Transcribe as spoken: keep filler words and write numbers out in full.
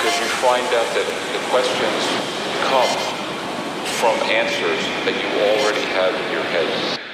because you find out that the questions come from answers that you already have in your head.